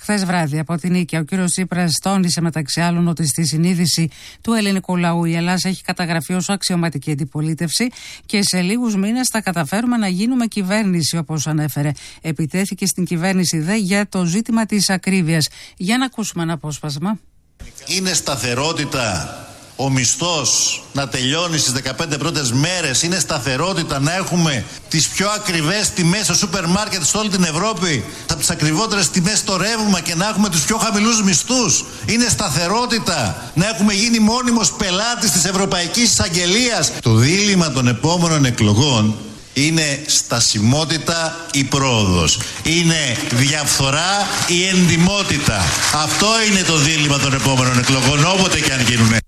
χθες βράδυ από την Νίκαια, ο κύριος Τσίπρας τόνισε μεταξύ άλλων ότι στη συνείδηση του ελληνικού λαού η Ελλάδα έχει καταγραφεί ως αξιωματική αντιπολίτευση και σε λίγους μήνες θα καταφέρουμε να γίνουμε κυβέρνηση, όπως ανέφερε. Επιτέθηκε στην κυβέρνηση ΔΕ για το ζήτημα της ακρίβειας. Για να ακούσουμε ένα απόσπασμα. Είναι σταθερότητα ο μισθός να τελειώνει στις 15 πρώτες μέρες? Είναι σταθερότητα να έχουμε τις πιο ακριβές τιμές στο σούπερ μάρκετ σε όλη την Ευρώπη, από τις ακριβότερες τιμές στο ρεύμα και να έχουμε τους πιο χαμηλούς μισθούς? Είναι σταθερότητα να έχουμε γίνει μόνιμος πελάτης της Ευρωπαϊκής Εισαγγελίας? Το δίλημμα των επόμενων εκλογών είναι στασιμότητα ή πρόοδος. Είναι διαφθορά ή εντιμότητα. Αυτό είναι το δίλημμα των επόμενων εκλογών, όποτε και αν γίνουνε.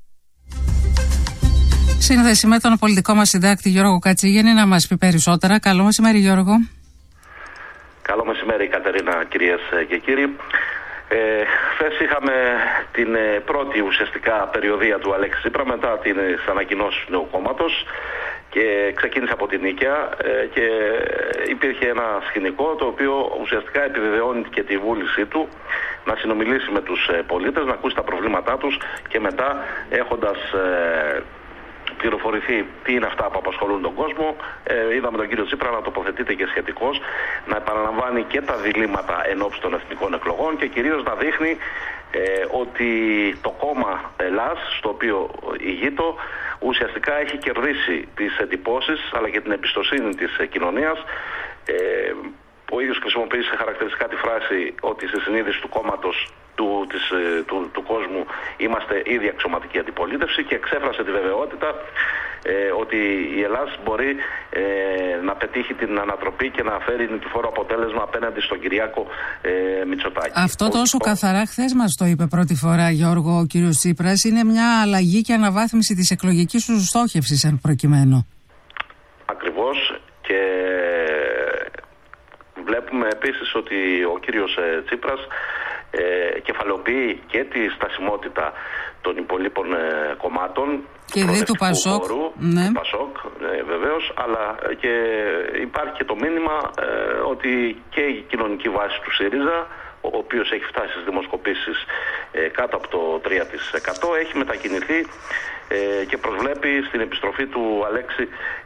Σύνδεση με τον πολιτικό μας συντάκτη Γιώργο Κατσίγενη να μας πει περισσότερα. Καλό μεσημέρι, Γιώργο. Καλό μεσημέρι, Κατερίνα, κυρίες και κύριοι. Χθες είχαμε την πρώτη ουσιαστικά περιοδία του Αλέξη Τσίπρα μετά τις ανακοινώσεις του νέου κόμματος και ξεκίνησε από την Νίκαια και υπήρχε ένα σκηνικό το οποίο ουσιαστικά επιβεβαιώνει και τη βούλησή του να συνομιλήσει με τους πολίτες, να ακούσει τα προβλήματά τους και μετά έχοντας πληροφορηθεί τι είναι αυτά που απασχολούν τον κόσμο, είδαμε τον κύριο Τσίπρα να τοποθετείται και σχετικώς, να επαναλαμβάνει και τα διλήμματα ενόψει των εθνικών εκλογών και κυρίως να δείχνει ότι το κόμμα Ελλάς, στο οποίο ηγείτο, ουσιαστικά έχει κερδίσει τις εντυπώσεις αλλά και την εμπιστοσύνη της κοινωνίας. Ο ίδιος χρησιμοποιεί σε χαρακτηριστικά τη φράση ότι στη συνείδηση του κόμματος του κόσμου είμαστε ήδη αξιωματική αντιπολίτευση και εξέφρασε τη βεβαιότητα ότι η Ελλάδα μπορεί να πετύχει την ανατροπή και να φέρει νικηφόρο αποτέλεσμα απέναντι στον Κυριάκο Μητσοτάκη. Αυτό τόσο καθαρά χθες μας το είπε πρώτη φορά, Γιώργο, ο κύριος Τσίπρας. Είναι μια αλλαγή και αναβάθμιση της εκλογικής του στόχευσης εν προκειμένου. Ακριβώς, και βλέπουμε επίσης ότι ο κύριος Τσίπρας κεφαλοποιεί και τη στασιμότητα των υπολείπων κομμάτων και δι' του Πασόκ, του Πασόκ βεβαίως, αλλά και υπάρχει και το μήνυμα ότι και η κοινωνική βάση του ΣΥΡΙΖΑ, ο οποίος έχει φτάσει στις δημοσκοπήσεις κάτω από το 3%, έχει μετακινηθεί και προσβλέπει στην επιστροφή του Αλέξη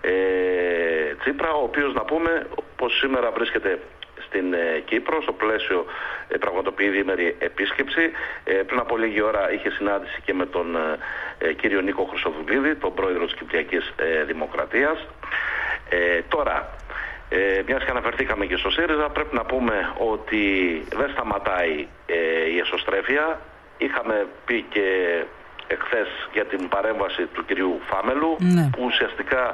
Τσίπρα, ο οποίος να πούμε πως σήμερα βρίσκεται στην Κύπρο, στο πλαίσιο πραγματοποιεί διήμερη επίσκεψη. Πριν από λίγη ώρα είχε συνάντηση και με τον κύριο Νίκο Χρυσοδουλίδη, τον πρόεδρο της Κυπριακής Δημοκρατίας. Τώρα, μιας και αναφερθήκαμε και στο ΣΥΡΙΖΑ, πρέπει να πούμε ότι δεν σταματάει η εσωστρέφεια. Είχαμε πει και εχθές για την παρέμβαση του κυρίου Φάμελου, που ουσιαστικά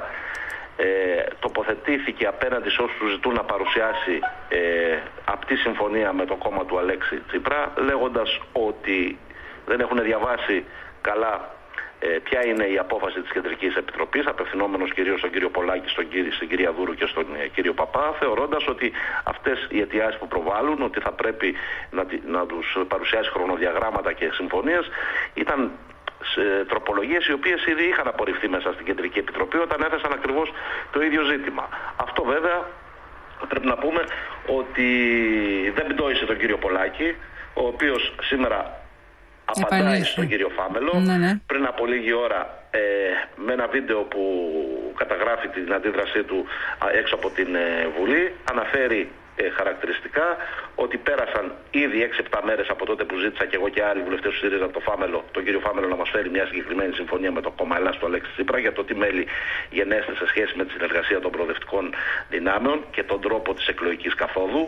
τοποθετήθηκε απέναντι σε όσους ζητούν να παρουσιάσει απτή συμφωνία με το κόμμα του Αλέξη Τσίπρα, λέγοντας ότι δεν έχουν διαβάσει καλά ποια είναι η απόφαση της Κεντρικής Επιτροπής, απευθυνόμενος κυρίως στον κύριο Πολάκη, στην κυρία Δούρου και στον κύριο Παπά, θεωρώντας ότι αυτές οι αιτιάσεις που προβάλλουν, ότι θα πρέπει να τους παρουσιάσει χρονοδιαγράμματα και συμφωνίες, ήταν τροπολογίες οι οποίες ήδη είχαν απορριφθεί μέσα στην Κεντρική Επιτροπή όταν έθεσαν ακριβώς το ίδιο ζήτημα. Αυτό βέβαια πρέπει να πούμε ότι δεν πτώησε τον κύριο Πολάκη, ο οποίος σήμερα απαντάει στον κύριο Φάμελο. Πριν από λίγη ώρα με ένα βίντεο που καταγράφει την αντίδρασή του έξω από την Βουλή, αναφέρει χαρακτηριστικά ότι πέρασαν ήδη 6-7 μέρες από τότε που ζήτησα και εγώ και άλλοι βουλευτές του ΣΥΡΙΖΑ τον κύριο Φάμελο να μας φέρει μια συγκεκριμένη συμφωνία με το κόμμα Ελλάς του Αλέξη Τσίπρα για το τι μέλη γενέστε σε σχέση με τη συνεργασία των προοδευτικών δυνάμεων και τον τρόπο της εκλογικής καθόδου.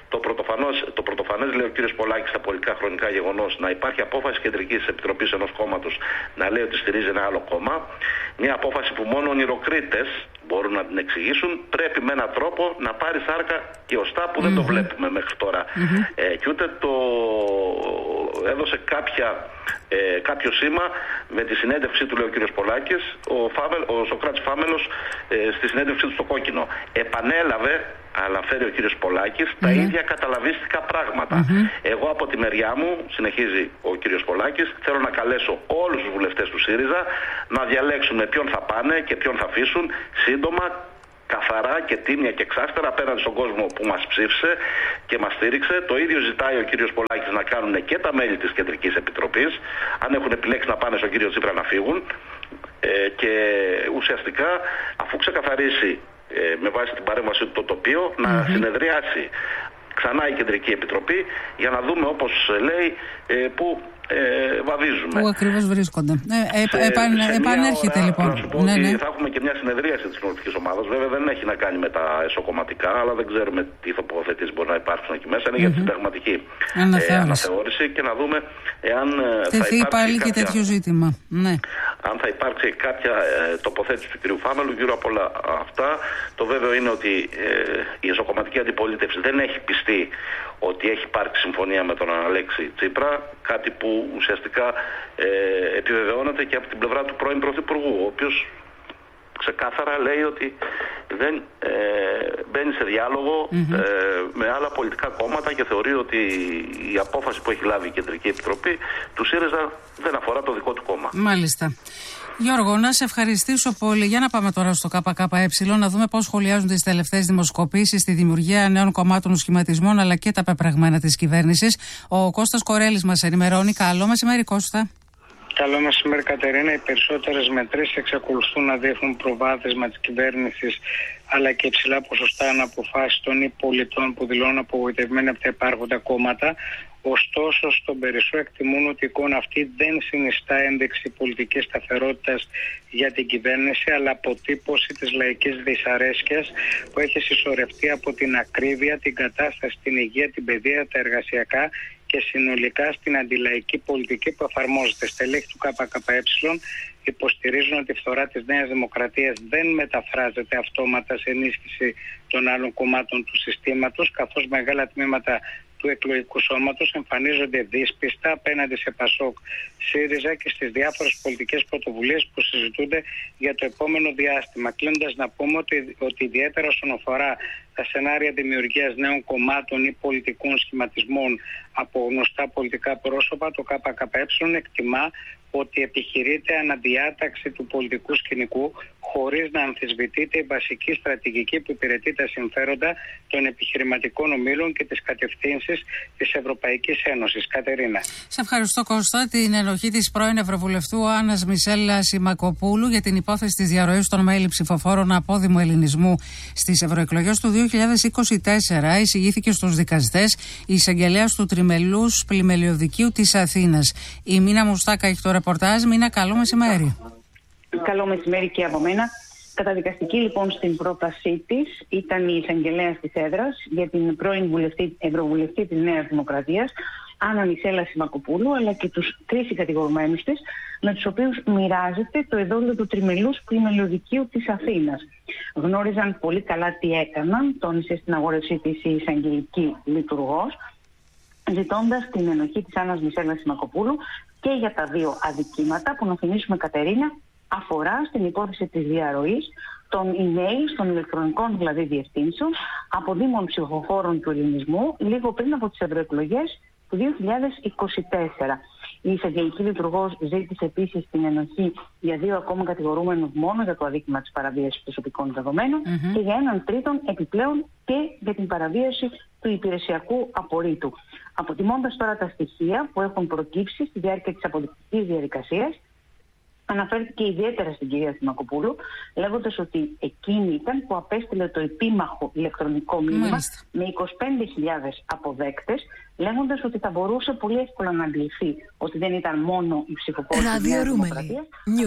Το πρωτοφανές, λέει ο κύριος Πολάκης, στα πολιτικά χρονικά γεγονός, να υπάρχει απόφαση Κεντρικής Επιτροπής ενός κόμματος να λέει ότι στηρίζει ένα άλλο κόμμα. Μια απόφαση που μόνο ονειροκρίτες μπορούν να την εξηγήσουν, πρέπει με έναν τρόπο να πάρει σάρκα και οστά που δεν το βλέπουμε μέχρι τώρα. Και ούτε το έδωσε κάποιο σήμα με τη συνέντευξή του, λέει ο κύριος Πολάκης, ο Σωκράτης Φάμελος στη συνέντευξή του στο Κόκκινο. Επανέλαβε, αναφέρει ο κύριος Πολάκης, τα ίδια καταλαβίστικα πράγματα. Εγώ από τη μεριά μου, συνεχίζει ο κύριος Πολάκης, θέλω να καλέσω όλους τους βουλευτές του ΣΥΡΙΖΑ να διαλέξουν με ποιον θα πάνε και ποιον θα αφήσουν σύντομα καθαρά και τίμια και εξάστερα απέναντι στον κόσμο που μας ψήφισε και μας στήριξε. Το ίδιο ζητάει ο κύριος Πολάκης να κάνουν και τα μέλη της Κεντρικής Επιτροπής. Αν έχουν επιλέξει να πάνε στον κύριο Τσίπρα να φύγουν. Και ουσιαστικά, αφού ξεκαθαρίσει με βάση την παρέμβαση του το τοπίο, να συνεδριάσει ξανά η Κεντρική Επιτροπή για να δούμε, όπως λέει, που βαδίζουμε. Πού ακριβώς βρίσκονται. Επανέρχεται λοιπόν. Να σου πω ότι θα έχουμε και μια συνεδρίαση της κοινωνικής ομάδας. Βέβαια δεν έχει να κάνει με τα εσωκομματικά, αλλά δεν ξέρουμε τι τοποθετήσεις μπορεί να υπάρξουν εκεί μέσα. Είναι για τη συνταγματική αναθεώρηση και να δούμε εάν θα υπάρξει πάλι και τέτοιο ζήτημα. Ναι. Αν θα υπάρξει κάποια τοποθέτηση του κ. Φάμελου γύρω από όλα αυτά. Το βέβαιο είναι ότι η εσωκομματική αντιπολίτευση δεν έχει πιστεί ότι έχει υπάρξει συμφωνία με τον Αλέξη Τσίπρα, κάτι που ουσιαστικά επιβεβαιώνεται και από την πλευρά του πρώην Πρωθυπουργού, ο οποίος ξεκάθαρα λέει ότι δεν μπαίνει σε διάλογο με άλλα πολιτικά κόμματα και θεωρεί ότι η απόφαση που έχει λάβει η Κεντρική Επιτροπή του ΣΥΡΙΖΑ δεν αφορά το δικό του κόμμα. Μάλιστα. Γιώργο, να σε ευχαριστήσω πολύ. Για να πάμε τώρα στο ΚΚΕ, να δούμε πώς σχολιάζουν τις τελευταίες δημοσκοπήσεις, τη δημιουργία νέων κομμάτων σχηματισμών αλλά και τα πεπραγμένα της κυβέρνησης. Ο Κώστας Κορέλης μας ενημερώνει. Καλό μεσημέρι, Κώστα. Καλό μεσημέρι, Κατερίνα. Οι περισσότερες μετρήσεις εξακολουθούν να δείχνουν προβάδισμα της κυβέρνησης, αλλά και υψηλά ποσοστά αναποφάσεις των πολιτών που δηλώνουν απογοητευμένοι από τα υπάρχοντα κόμματα. Ωστόσο, στον Περισσό εκτιμούν ότι η εικόνα αυτή δεν συνιστά ένδειξη πολιτικής σταθερότητας για την κυβέρνηση, αλλά αποτύπωση της λαϊκής δυσαρέσκειας που έχει συσσωρευτεί από την ακρίβεια, την κατάσταση, την υγεία, την παιδεία, τα εργασιακά και συνολικά στην αντιλαϊκή πολιτική που εφαρμόζεται. Στελέχη του ΚΚΕ υποστηρίζουν ότι η φθορά της Νέας Δημοκρατίας δεν μεταφράζεται αυτόματα σε ενίσχυση των άλλων κομμάτων του συστήματος, καθώς μεγάλα τμήματα του εκλογικού σώματος εμφανίζονται δύσπιστα απέναντι σε ΠΑΣΟΚ, ΣΥΡΙΖΑ και στις διάφορες πολιτικές πρωτοβουλίες που συζητούνται για το επόμενο διάστημα. Κλείνοντας, να πούμε ότι ιδιαίτερα όσον αφορά τα σενάρια δημιουργίας νέων κομμάτων ή πολιτικών σχηματισμών από γνωστά πολιτικά πρόσωπα, το ΚΚΕ εκτιμά ότι επιχειρείται αναδιάταξη του πολιτικού σκηνικού χωρίς να αμφισβητείται η βασική στρατηγική που υπηρετεί τα συμφέροντα των επιχειρηματικών ομίλων και τις κατευθύνσεις της Ευρωπαϊκής Ένωσης. Κατερίνα. Σε ευχαριστώ, Κώστα. Την ενοχή της πρώην Ευρωβουλευτού Άννας Μισέλα Σιμακοπούλου για την υπόθεση της διαρροής των mail ψηφοφόρων απόδημου ελληνισμού στις ευρωεκλογές του 2024 εισηγήθηκε στους δικαστές η εισαγγελέας του Τριμελούς Πλημελιωδικείου της Αθήνας. Η Μίνα Μουστάκα έχει το ρεπορτάζ. Μίνα, καλό μεσημέρι. Καλό μεσημέρι και από μένα. Καταδικαστική λοιπόν στην πρότασή της ήταν η εισαγγελέας της έδρας για την πρώην Ευρωβουλευτή της Νέας Δημοκρατίας, Άννα Μισέλα Σιμακοπούλου, αλλά και τους 3 κατηγορουμένους της, με τους οποίους μοιράζεται το εδόλιο του Τριμελούς Πλημελιωδικείου της Αθήνας. Γνώριζαν πολύ καλά τι έκαναν, τόνισε στην αγόρευσή της η εισαγγελική λειτουργός, ζητώντας την ενοχή της Άννας Μισέλα Σιμακοπούλου και για τα 2 αδικήματα που, να θυμίσουμε, Κατερίνα, αφορά στην υπόθεση της διαρροής των email, των ηλεκτρονικών δηλαδή διευθύνσεων, από δήμων ψηφοφόρων του ελληνισμού λίγο πριν από τις ευρωεκλογές του 2024. Η εισαγγελική λειτουργός ζήτησε επίσης την ενοχή για 2 ακόμα κατηγορούμενους μόνο για το αδίκημα της παραβίασης προσωπικών δεδομένων και για έναν τρίτον επιπλέον και για την παραβίαση του υπηρεσιακού απορρίτου. Αποτιμώντας τώρα τα στοιχεία που έχουν προκύψει στη διάρκεια της αποδεικτικής διαδικασίας, αναφέρθηκε ιδιαίτερα στην κυρία Σιμακοπούλου, λέγοντας ότι εκείνη ήταν που απέστειλε το επίμαχο ηλεκτρονικό μήνυμα με 25.000 αποδέκτες, λέγοντας ότι θα μπορούσε πολύ εύκολα να αντιληφθεί ότι δεν ήταν μόνο η ψηφοφόρη της Νέας Δημοκρατίας.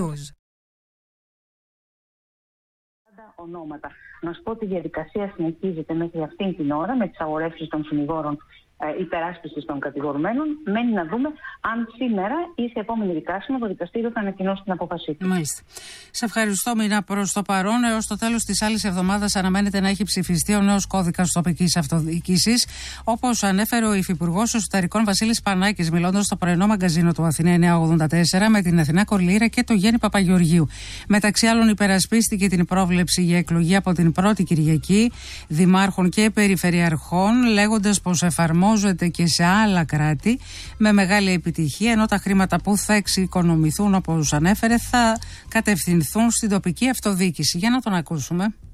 Ονόματα. Να σου πω ότι η διαδικασία συνεχίζεται μέχρι αυτήν την ώρα με τις αγορεύσεις των συνηγόρων υπεράσπισης των κατηγορουμένων. Μένει να δούμε αν σήμερα ή σε επόμενη δικάσιμο το δικαστήριο θα ανακοινώσει την απόφασή του. Μάλιστα. Σε ευχαριστώ, Μίνα. Προς το παρόν, έως το τέλος της άλλης εβδομάδας αναμένεται να έχει ψηφιστεί ο νέος κώδικας τοπικής αυτοδιοίκησης. Όπως ανέφερε ο Υφυπουργός Εσωτερικών Βασίλης Πανάκης, μιλώντας στο πρωινό μαγκαζίνο του Αθηνά 984 με την Αθηνά Κορλήρα και το Γέννη Παπαγεωργίου. Μεταξύ άλλων, υπερασπίστηκε την πρόβλεψη για εκλογή από την πρώτη Κυριακή δημάρχων και περιφερειαρχών, λέγοντας πως εφαρμόζεται και σε άλλα κράτη με μεγάλη επιτυχία, ενώ τα χρήματα που θα εξοικονομηθούν, όπως ανέφερε, θα κατευθυνθούν στην τοπική αυτοδιοίκηση. Για να τον ακούσουμε.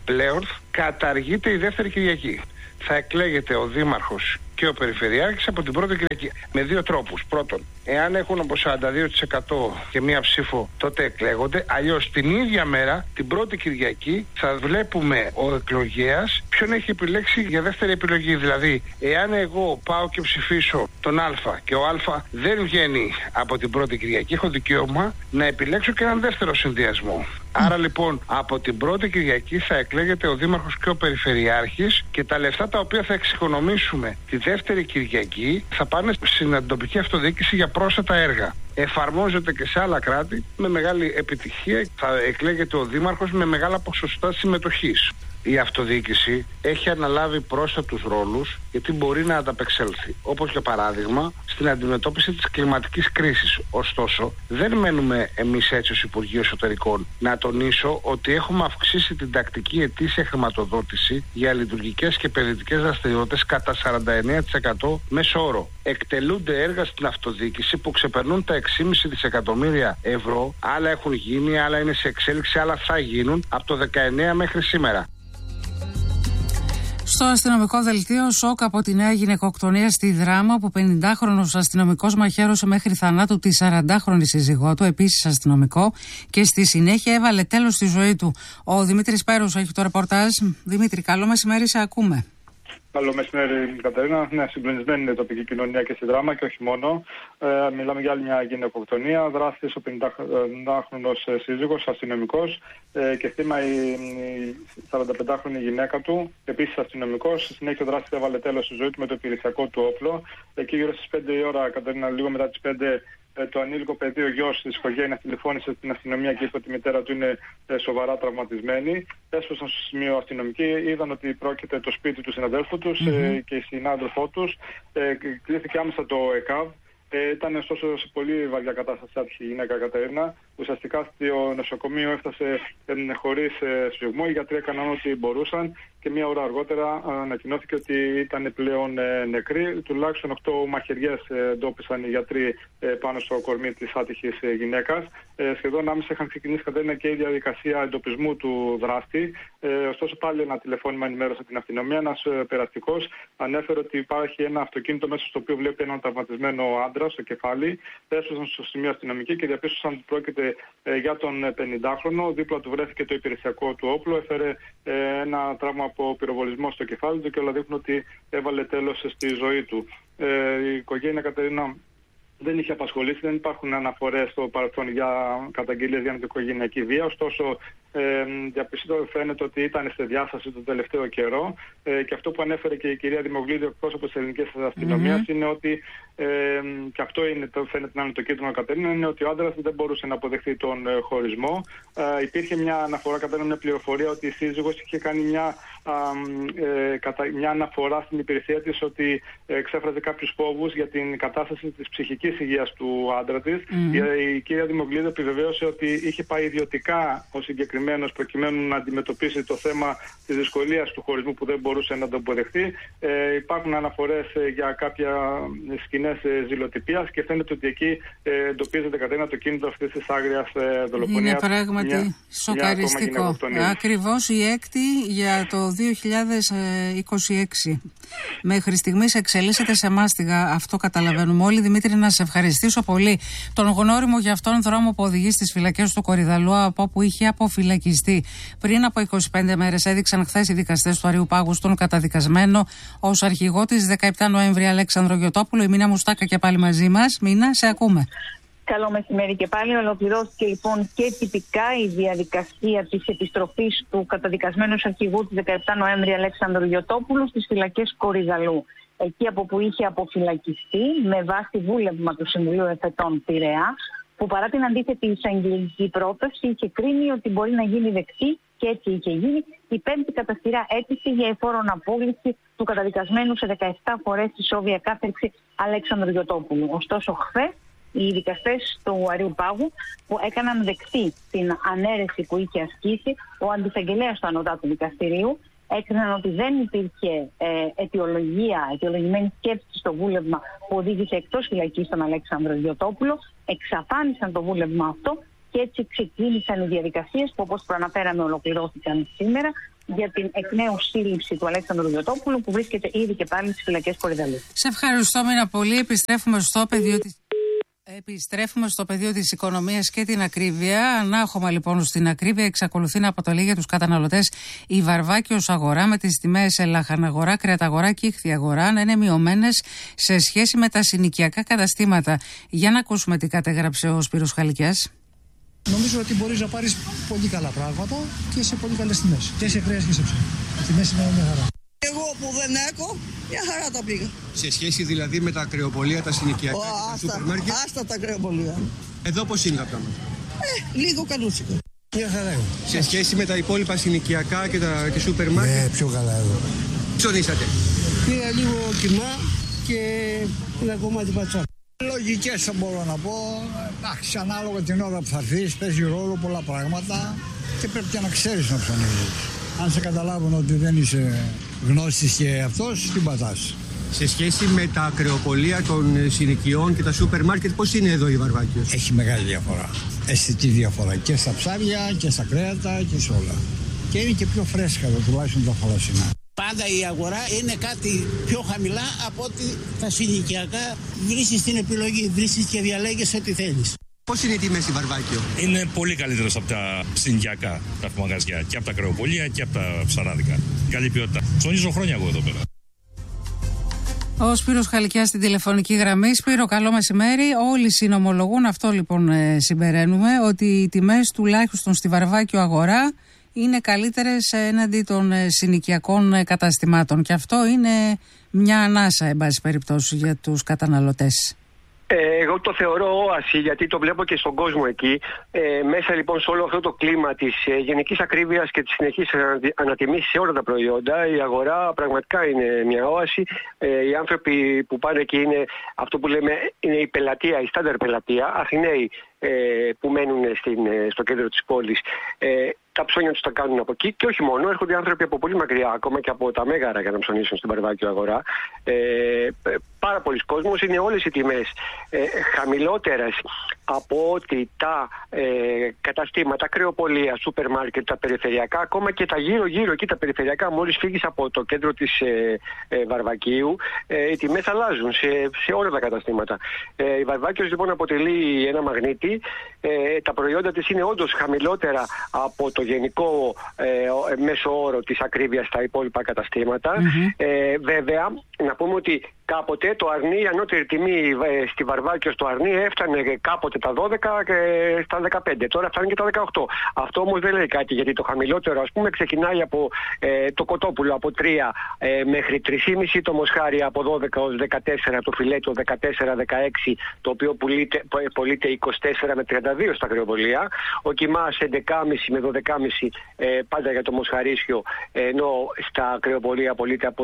πλέον καταργείται η δεύτερη Κυριακή. Θα εκλέγεται ο δήμαρχος και ο περιφερειάρχης από την πρώτη Κυριακή. Με δύο τρόπους. Πρώτον, εάν έχουν από 42% και μία ψήφο, τότε εκλέγονται. Αλλιώς την ίδια μέρα, την πρώτη Κυριακή, θα βλέπουμε ο εκλογέας ποιον έχει επιλέξει για δεύτερη επιλογή. Δηλαδή, εάν εγώ πάω και ψηφίσω τον Α και ο Α δεν βγαίνει από την πρώτη Κυριακή, έχω δικαίωμα να επιλέξω και έναν δεύτερο συνδυασμό. Άρα λοιπόν από την πρώτη Κυριακή θα εκλέγεται ο δήμαρχος και ο περιφερειάρχης και τα λεφτά τα οποία θα εξοικονομήσουμε τη δεύτερη Κυριακή θα πάνε στην τοπική αυτοδιοίκηση για πρόσθετα έργα. Εφαρμόζεται και σε άλλα κράτη με μεγάλη επιτυχία. Θα εκλέγεται ο δήμαρχος με μεγάλα ποσοστά συμμετοχής. Η αυτοδιοίκηση έχει αναλάβει πρόσθετους ρόλους γιατί μπορεί να ανταπεξέλθει. Όπως για παράδειγμα στην αντιμετώπιση της κλιματικής κρίσης. Ωστόσο, δεν μένουμε εμείς έτσι ως Υπουργείο Εσωτερικών. Να τονίσω ότι έχουμε αυξήσει την τακτική ετήσια χρηματοδότηση για λειτουργικές και επενδυτικές δραστηριότητες κατά 49% μέσο όρο. Εκτελούνται έργα στην αυτοδιοίκηση που ξεπερνούν τα 6,5 δισεκατομμύρια ευρώ. Άλλα έχουν γίνει, άλλα είναι σε εξέλιξη, άλλα θα γίνουν από το 19 μέχρι σήμερα. Στο αστυνομικό δελτίο, σοκ από τη νέα γυναικοκτονία στη Δράμα, που 50χρονος αστυνομικός μαχαίρωσε μέχρι θανάτου τη 40χρονη σύζυγό του, επίσης αστυνομικό, και στη συνέχεια έβαλε τέλος στη ζωή του. Ο Δημήτρης Πέρος έχει το ρεπορτάζ. Δημήτρη, καλό μεσημέρι, σε ακούμε. Καλό μεσημέρι, Κατερίνα. Ναι, συμπληνισμένη είναι η τοπική κοινωνία και στη Δράμα και όχι μόνο. Μιλάμε για άλλη μια γυναικοκτονία. Δράστης ο 50χρονος σύζυγος, αστυνομικός, και θύμα η 45χρονη γυναίκα του, επίσης αστυνομικός. Στη συνέχεια ο δράστης έβαλε τέλος στη ζωή του με το υπηρεσιακό του όπλο. Εκεί γύρω στις 5 η ώρα, Κατερίνα, λίγο μετά τις 5, το ανήλικο παιδί, ο γιος της οικογένειας, τηλεφώνησε στην αστυνομία και είπε ότι η μητέρα του είναι σοβαρά τραυματισμένη. Έσπασαν στο σημείο αστυνομικοί, είδαν ότι πρόκειται το σπίτι του συναδέλφου τους και η συνάδελφό τους. Κλείθηκε άμεσα το ΕΚΑΒ. Ήταν ωστόσο σε πολύ βαριά κατάσταση άτυχη η γυναίκα, Κατερίνα. Ουσιαστικά στο νοσοκομείο έφτασε χωρίς σφυγμό. Οι γιατροί έκαναν ό,τι μπορούσαν και μία ώρα αργότερα ανακοινώθηκε ότι ήταν πλέον νεκρή. Τουλάχιστον 8 μαχαιριές εντόπισαν οι γιατροί πάνω στο κορμί της άτυχης γυναίκας. Σχεδόν άμεσα είχαν ξεκινήσει, Κατερίνα, και η διαδικασία εντοπισμού του δράστη. Ωστόσο, πάλι ένα τηλεφώνημα ενημέρωσε την αστυνομία. Ένας περαστικός ανέφερε ότι υπάρχει ένα αυτοκίνητο μέσα στο οποίο βλέπει έναν τραυματισμένο άντρα στο κεφάλι. Έσπασαν στο σημείο αστυνομικοί και διαπίστωσαν ότι πρόκειται για τον 50χρονο. Δίπλα του βρέθηκε το υπηρεσιακό του όπλο. Έφερε ένα τραύμα από πυροβολισμό στο κεφάλι του και όλα δείχνουν ότι έβαλε τέλος στη ζωή του. Η οικογένεια, Κατερίνα, δεν είχε απασχολήσει, δεν υπάρχουν αναφορές στο παρελθόν για καταγγελίες για οικογενειακή βία. Ωστόσο, φαίνεται ότι ήταν σε διάσταση τον τελευταίο καιρό. Και αυτό που ανέφερε και η κυρία Δημογλίδη, εκπρόσωπος της ελληνικής αστυνομίας, είναι ότι, και αυτό φαίνεται να είναι το κίτρινο, Κατερίνα, είναι ότι ο άντρας δεν μπορούσε να αποδεχθεί τον χωρισμό. Υπήρχε μια αναφορά, Κατερίνα, μια πληροφορία ότι η σύζυγος είχε κάνει μια αναφορά στην υπηρεσία της ότι εξέφραζε κάποιους φόβους για την κατάσταση της ψυχικής υγείας του άντρα της. Η κυρία Δημογλίδη επιβεβαίωσε ότι είχε πάει ιδιωτικά ο συγκεκριμένος προκειμένου να αντιμετωπίσει το θέμα της δυσκολίας του χωρισμού που δεν μπορούσε να το αποδεχτεί. Υπάρχουν αναφορές για κάποια σκηνές ζηλοτυπίας και φαίνεται ότι εκεί εντοπίζεται, Κατερίνα, το κίνητο αυτής της άγριας δολοφονίας. Είναι πράγματι σοκαριστικό. Ακριβώς η έκτη για το 2026. Μέχρι στιγμής εξελίσσεται σε μάστιγα. Αυτό καταλαβαίνουμε όλοι. Δημήτρη, να σε ευχαριστήσω πολύ. Τον γνώριμο για αυτόν δρόμο που οδηγεί στις φυλακές του Κορυδαλλού, από όπου είχε αποφυλακιστεί πριν από 25 μέρες, έδειξαν χθες οι δικαστές του Αριού Πάγου στον καταδικασμένο ως αρχηγό της 17 Νοέμβρη Αλέξανδρο Γιωτόπουλο. Η Μίνα Μουστάκα και πάλι μαζί μας. Μίνα, σε ακούμε. Καλό μεσημέρι και πάλι. Ολοκληρώθηκε λοιπόν και τυπικά η διαδικασία της επιστροφής του καταδικασμένου αρχηγού της 17 Νοέμβρη Αλέξανδρου Γιωτόπουλου στις φυλακές Κορυδαλλού. Εκεί από που είχε αποφυλακιστεί με βάση βούλευμα του Συμβουλίου Εφετών Πειραιά, που παρά την αντίθετη εισαγγελική πρόταση είχε κρίνει ότι μπορεί να γίνει δεκτή, και έτσι είχε γίνει, η πέμπτη κατά σειρά αίτηση για εφόρον απόλυση του καταδικασμένου σε 17 φορές ισόβια κάθερξη Αλέξανδρου Γιωτόπουλου. Ωστόσο, χθες οι δικαστές του Αριού Πάγου, που έκαναν δεκτή την ανέρεση που είχε ασκήσει ο αντισαγγελέας του Ανωτάτου Δικαστηρίου, έκριναν ότι δεν υπήρχε αιτιολογημένη σκέψη στο βούλευμα που οδήγησε εκτός φυλακής τον Αλέξανδρο Γιωτόπουλο, εξαφάνισαν το βούλευμα αυτό και έτσι ξεκίνησαν οι διαδικασίες που, όπως προαναφέραμε, ολοκληρώθηκαν σήμερα για την εκ νέου σύλληψη του Αλέξανδρου Διωτόπουλου, που βρίσκεται ήδη και πάλι στις φυλακές Κορυδαλού. Σε ευχαριστώ, Μίνα, πολύ. Επιστρέφουμε στο πεδίο της οικονομίας και την ακρίβεια. Ανάχωμα λοιπόν στην ακρίβεια εξακολουθεί να αποτελεί για τους καταναλωτές η Βαρβάκιος αγορά, με τις τιμές λαχαναγορά, κρεαταγορά και ιχθυαγορά να είναι μειωμένες σε σχέση με τα συνοικιακά καταστήματα. Για να ακούσουμε τι κατέγραψε ο Σπύρος Χαλικιάς. Νομίζω ότι μπορείς να πάρεις πολύ καλά πράγματα και σε πολύ καλές τιμές. Και σε κρέας και σε ψωμί. Οι τιμές είναι μια χαρά. Εγώ που δεν έχω, μια χαρά τα πήγα. Σε σχέση δηλαδή με τα κρεοπολία, τα συνοικιακά και τα σούπερ μάρκετ. Άστα τα κρεοπολία. Εδώ πώς είναι τα πράγματα? Λίγο καλούτσικα. Μια χαρά εγώ. Σε σχέση με τα υπόλοιπα συνοικιακά και σούπερ μάρκετ. Πιο καλά εδώ. Ψωνίσατε? Πήρα λίγο κιμά και πήρα κομμάτι πατσά. Λογικές θα μπορώ να πω. Εντάξει, ανάλογα την ώρα που θα έρθεις, παίζει ρόλο πολλά πράγματα και πρέπει και να ξέρεις να ψωνίζεις. Αν σε καταλάβουν ότι δεν είσαι γνώστης και αυτός, την πατάς. Σε σχέση με τα κρεοπολία των συνοικιών και τα σούπερ μάρκετ, πώς είναι εδώ η Βαρβάκιος? Έχει μεγάλη διαφορά. Αισθητή διαφορά και στα ψάρια και στα κρέατα και σε όλα. Και είναι και πιο φρέσκα εδώ, τουλάχιστον τα θαλασσινά. Πάντα η αγορά είναι κάτι πιο χαμηλά από ότι τα συνοικιακά. Βρίσκεις την επιλογή, βρίσκεις και διαλέγεις ό,τι θέλεις. Πώς είναι η τιμή στη Βαρβάκιο? Είναι πολύ καλύτερος από τα συνοικιακά τα μαγαζιά, και από τα κρεοπολία και από τα ψαράδικα. Καλή ποιότητα. Ψωνίζω χρόνια εγώ εδώ πέρα. Ο Σπύρος Χαλικιάς στην τηλεφωνική γραμμή. Σπύρο, καλό μεσημέρι. Όλοι συνομολογούν, αυτό λοιπόν συμπεραίνουμε, ότι οι τιμές τουλάχιστον στη Βαρβάκιο αγορά είναι καλύτερες έναντι των συνοικιακών καταστημάτων. Και αυτό είναι μια ανάσα, εν πάση περιπτώσει, για τους καταναλωτές. Εγώ το θεωρώ όαση, γιατί το βλέπω και στον κόσμο εκεί. Μέσα λοιπόν σε όλο αυτό το κλίμα της γενικής ακρίβειας και της συνεχής ανατιμής σε όλα τα προϊόντα, η αγορά πραγματικά είναι μια όαση. Οι άνθρωποι που πάνε εκεί είναι αυτό που λέμε, είναι η πελατεία, η στάνταρ πελατεία, Αθηναίοι που μένουν στο κέντρο της πόλης. Τα ψώνια τους τα κάνουν από εκεί και όχι μόνο, έρχονται άνθρωποι από πολύ μακριά, ακόμα και από τα Μέγαρα, για να ψωνίσουν στην Βαρβάκιο αγορά. Πάρα πολλοί κόσμος, είναι όλες οι τιμές χαμηλότερες από ότι τα καταστήματα, κρεοπολία, σούπερ μάρκετ, τα περιφερειακά, ακόμα και τα γύρω-γύρω εκεί τα περιφερειακά. Μόλις φύγεις από το κέντρο της Βαρβακίου, οι τιμές αλλάζουν σε όλα τα καταστήματα. Η Βαρβάκιος λοιπόν αποτελεί ένα μαγνήτη. Τα προϊόντα της είναι όντως χαμηλότερα από το γενικό μέσο όρο της ακρίβειας στα υπόλοιπα καταστήματα. Βέβαια, να πούμε ότι κάποτε το αρνί, η ανώτερη τιμή στη Βαρβάκιο στο αρνί έφτανε κάποτε τα 12 και στα 15. Τώρα φτάνει και τα 18. Αυτό όμως δεν λέει κάτι, γιατί το χαμηλότερο, ας πούμε, ξεκινάει από το κοτόπουλο από 3 μέχρι 3,5, το μοσχάρι από 12 ως 14, το φιλέτο 14-16, το οποίο πωλείται 24 με 32 στα κρεοπολία. Ο κιμάς 11,5 με 12,5 πάντα για το μοσχαρίσιο, ενώ στα κρεοπολία πωλείται από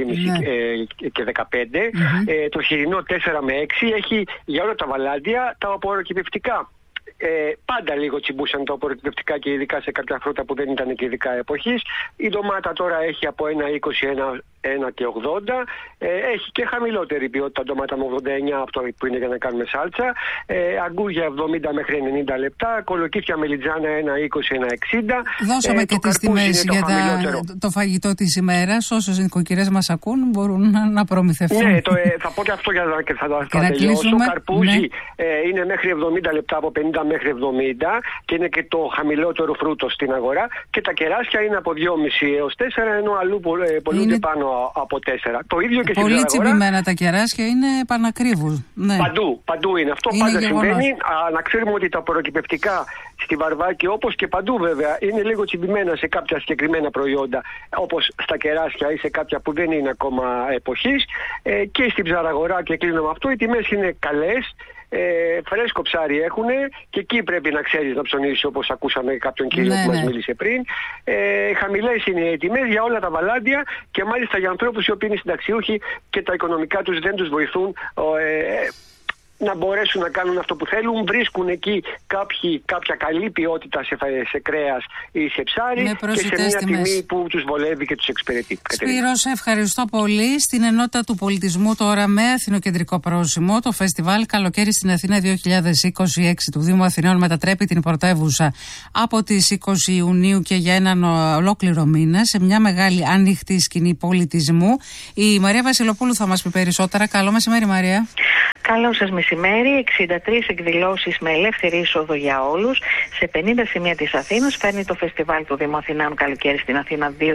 13,5 και 15. Το χοιρινό 4 με 6 έχει για όλα τα βαλάντια τα απορροκυπευτικά. Πάντα λίγο τσιμπούσαν τα απορροκυπευτικά και ειδικά σε κάποια φρούτα που δεν ήταν και ειδικά εποχής. Η ντομάτα τώρα έχει από 1,20 1 και 80. Έχει και χαμηλότερη ποιότητα ντομάτα με 89, αυτό που είναι για να κάνουμε σάλτσα. Αγκούρια 70 μέχρι 90 λεπτά. Κολοκύθια μελιτζάνα 1,20 1,60. Δώσαμε και τις τιμές για το φαγητό της ημέρας. Όσες νοικοκυρές μας ακούν μπορούν να προμηθευτούν. Ναι, θα πω και αυτό για να τελειώσω. Καρπούζι είναι μέχρι 70 λεπτά, από 50 μέχρι 70, και είναι και το χαμηλότερο φρούτο στην αγορά. Και τα κεράσια είναι από 2,5 έως 4, ενώ αλλού πολλούνται πάνω από 4. Το ίδιο και στην αγορά. Πολύ τσιμπημένα τα κεράσια, είναι πανακρίβου. Ναι. Παντού είναι αυτό. Είναι πάντα συμβαίνει. Να ξέρουμε ότι τα απορροκυπευτικά στη Βαρβάκη, όπως και παντού βέβαια, είναι λίγο τσιμπημένα σε κάποια συγκεκριμένα προϊόντα, όπως στα κεράσια ή σε κάποια που δεν είναι ακόμα εποχής. Και στην ψαραγορά, και κλείνω με αυτό, οι τιμές είναι καλές. Φρέσκο ψάρι έχουν και εκεί πρέπει να ξέρεις να ψωνίσεις, όπως ακούσαμε κάποιον κύριο που μας μίλησε πριν. Χαμηλές είναι οι τιμές για όλα τα βαλάντια, και μάλιστα για ανθρώπους οι οποίοι είναι συνταξιούχοι και τα οικονομικά τους δεν τους βοηθούν να μπορέσουν να κάνουν αυτό που θέλουν. Βρίσκουν εκεί κάποια καλή ποιότητα σε κρέας ή σε ψάρι και σε μια τιμή που τους βολεύει και τους εξυπηρετεί. Σπύρο, σε ευχαριστώ πολύ. Στην ενότητα του πολιτισμού τώρα με αθηνοκεντρικό πρόσημο, το φεστιβάλ Καλοκαίρι στην Αθήνα 2026 του Δήμου Αθηναίων μετατρέπει την πρωτεύουσα από τις 20 Ιουνίου και για έναν ολόκληρο μήνα σε μια μεγάλη ανοιχτή σκηνή πολιτισμού. Η Μαρία Βασιλοπούλου θα μας πει περισσότερα. Καλό μεσημέρι, Μαρία. Καλό σας μεσημέρι. 63 εκδηλώσεις με ελεύθερη είσοδο για όλους σε 50 σημεία της Αθήνας φέρνει το φεστιβάλ του Δήμου Αθηναίων Καλοκαίρι στην Αθήνα 2026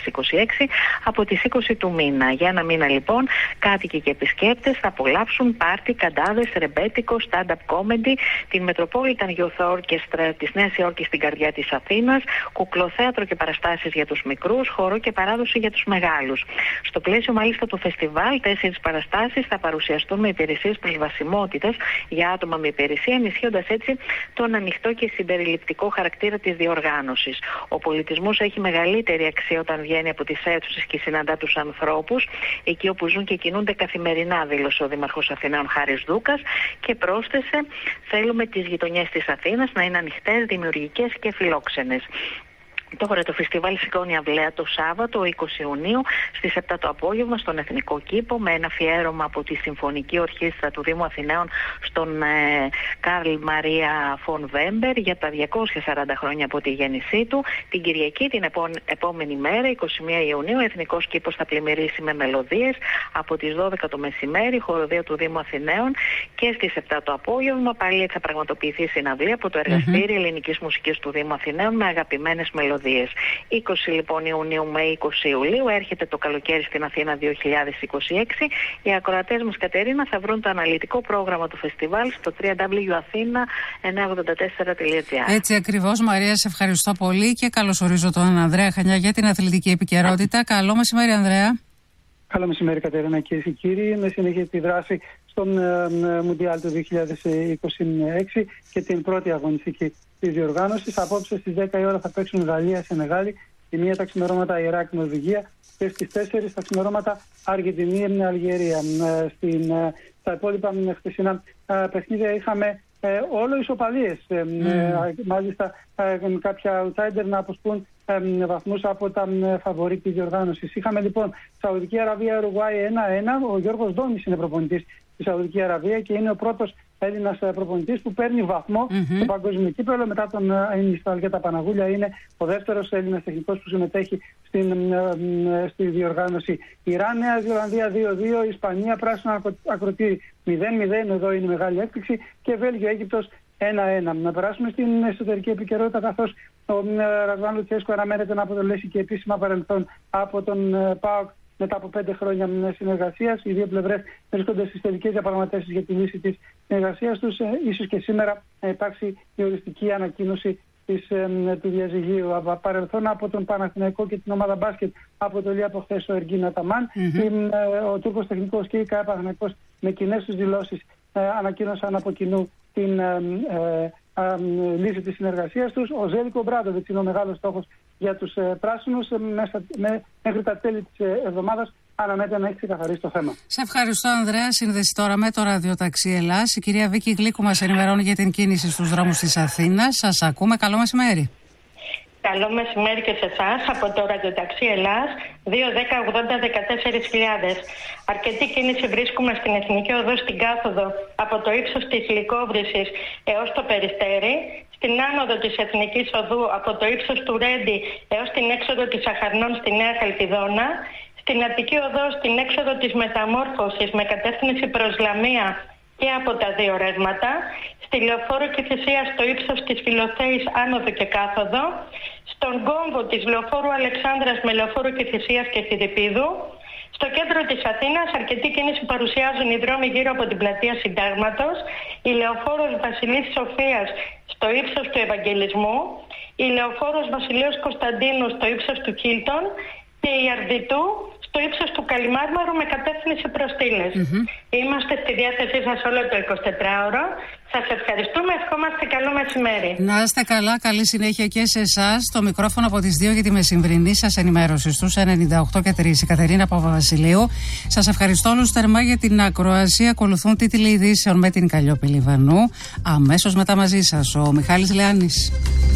από τις 20 του μήνα. Για ένα μήνα λοιπόν κάτοικοι και επισκέπτες θα απολαύσουν πάρτι, καντάδες, ρεμπέτικο, stand-up comedy, την Metropolitan Youth Orchestra της Νέας Υόρκης στην καρδιά της Αθήνας, κουκλοθέατρο και παραστάσεις για τους μικρούς, χορό και παράδοση για τους μεγάλους. Στο πλαίσιο μάλιστα του φεστιβάλ 4 παραστάσεις θα παρουσιαστούν με υπηρεσίες προσβασιμότητας για άτομα με υπηρεσία, ενισχύοντας έτσι τον ανοιχτό και συμπεριληπτικό χαρακτήρα της διοργάνωσης. Ο πολιτισμός έχει μεγαλύτερη αξία όταν βγαίνει από τις αίθουσες και συναντά τους ανθρώπους, εκεί όπου ζουν και κινούνται καθημερινά, δήλωσε ο Δήμαρχος Αθηναίων Χάρης Δούκας, και πρόσθεσε: θέλουμε τις γειτονιές της Αθήνας να είναι ανοιχτές, δημιουργικές και φιλόξενες. Τώρα το φεστιβάλ σηκώνει αυλαία το Σάββατο 20 Ιουνίου στις 7 το απόγευμα στον Εθνικό Κήπο με ένα αφιέρωμα από τη Συμφωνική Ορχήστρα του Δήμου Αθηναίων στον Καρλ Μαρία Φον Βέμπερ για τα 240 χρόνια από τη γέννησή του. Την Κυριακή, την επόμενη μέρα, 21 Ιουνίου, ο Εθνικός Κήπος θα πλημμυρίσει με μελωδίες από τις 12 το μεσημέρι, χοροδία του Δήμου Αθηναίων, και στις 7 το απόγευμα πάλι θα πραγματοποιηθεί συναυλία από το Εργαστήριο Ελληνικής Μουσικής του Δήμου Αθηναίων με αγαπημένες μελωδίες. 20 λοιπόν Ιουνίου με 20 Ιουλίου έρχεται το καλοκαίρι στην Αθήνα 2026. Οι ακροατές μας, Κατερίνα, θα βρουν το αναλυτικό πρόγραμμα του φεστιβάλ στο www.athena984.gr. Έτσι ακριβώς, Μαρία, σε ευχαριστώ πολύ και καλωσορίζω τον Ανδρέα Χανιά για την αθλητική επικαιρότητα. Καλό μεσημέρι, Ανδρέα. Καλό μεσημέρι, Κατερίνα, κυρίες και κύριοι. Με συνεχίζει τη δράση στον Μουντιάλ του 2026 και την πρώτη αγωνιστική της διοργάνωσης. Απόψε στις 10 η ώρα θα παίξουν Γαλλία-Σενεγάλη, τη μία τα ξημερώματα Ιράκ-Νορβηγία και στις 4 τα ξημερώματα Αργεντινή-Αλγερία. Στα υπόλοιπα χθεσινά παιχνίδια είχαμε όλο ισοπαλίες. Μάλιστα κάποια outsider να αποσπούν βαθμούς από τα φαβορί της διοργάνωσης. Είχαμε λοιπόν Σαουδική Αραβία-Ουρουγουάη 1-1. Ο Γιώργος Ντόμης είναι προπονητής στη Σαουδική Αραβία και είναι ο πρώτος Έλληνας προπονητής που παίρνει βαθμό στο παγκόσμιο κύπελλο. Μετά τον Αλγέτα Παναγούλια είναι ο δεύτερος Έλληνας τεχνικός που συμμετέχει στη διοργάνωση. Ιράν-Νέα Ζηλανδία 2-2, Ισπανία πράσινο ακροτήρι 0-0, εδώ είναι μεγάλη έκπληξη, και Βέλγιο-Αίγυπτος 1-1. Να περάσουμε στην εσωτερική επικαιρότητα, καθώς ο Ρασβάν Λουτσέσκου αναμένεται να αποτελέσει και επίσημα παρελθόν από τον ΠΑΟΚ μετά από 5 χρόνια συνεργασίας. Οι δύο πλευρές βρίσκονται στις τελικές διαπραγματεύσεις για τη λύση της συνεργασίας τους. Ίσως και σήμερα να υπάρξει η οριστική ανακοίνωση του διαζυγίου. Παρελθόν από τον Παναθηναϊκό και την ομάδα μπάσκετ αποτελεί από χθες ο Εργίν Αταμάν. Ο Τούρκος τεχνικός και η ΚΑΕ Παναθηναϊκός με κοινές τους δηλώσεις ανακοίνωσαν από κοινού την λύση της συνεργασίας τους. Ο Ζέλικο Μπράντοβιτς είναι ο μεγάλος στόχος για τους πράσινους. Μέχρι τα τέλη της εβδομάδας αναμένεται να έχει ξεκαθαρίσει το θέμα. Σε ευχαριστώ, Ανδρέα. Σύνδεση τώρα με το ραδιοταξί Ελλάς. Η κυρία Βίκη Γλίκου μας ενημερώνει για την κίνηση στους δρόμους της Αθήνας. Σας ακούμε. Καλό μεσημέρι. Καλό μεσημέρι και σε εσάς από το ραδιοταξί Ελλάς 2-10-80-14.000. Αρκετή κίνηση βρίσκουμε στην Εθνική Οδό στην κάθοδο από το ύψος της Λυκόβρησης έως το Περιστέρι, στην άνοδο της Εθνικής Οδού από το ύψος του Ρέντι έως την έξοδο της Αχαρνών στη Νέα Χαλκιδόνα, στην Αττική Οδό στην έξοδο της Μεταμόρφωσης με κατεύθυνση προς Λαμία και από τα δύο ρεύματα, στη Λεωφόρο Κηφισίας στο ύψος της Φιλοθέης άνοδο και κάθοδο, στον κόμβο της Λεωφόρου Αλεξάνδρας με Λεωφόρο Κηφισίας και Φιδιππίδου. Στο κέντρο της Αθήνας αρκετή κίνηση παρουσιάζουν οι δρόμοι γύρω από την πλατεία Συντάγματος, η Λεωφόρος Βασιλής Σοφίας στο ύψος του Ευαγγελισμού, η Λεωφόρος Βασιλέως Κωνσταντίνου στο ύψος του Χίλτον και η Αρδιτού στο ύψος του Καλιμάρμαρου με κατεύθυνση προς Τήλες. Είμαστε στη διάθεσή σας όλο το 24ωρο. Σας ευχαριστούμε, ευχόμαστε καλό μεσημέρι. Να είστε καλά, καλή συνέχεια και σε εσάς. Το μικρόφωνο από τις 2 για τη μεσημβρινή σας ενημέρωση στους 98 και 3. Η Κατερίνα Παπαβασιλείου. Σας ευχαριστώ όλους θερμά για την ακροασία. Ακολουθούν τίτλοι ειδήσεων με την Καλλιόπη Λιβανού. Αμέσως μετά μαζί σας ο Μιχάλης Λεάνης.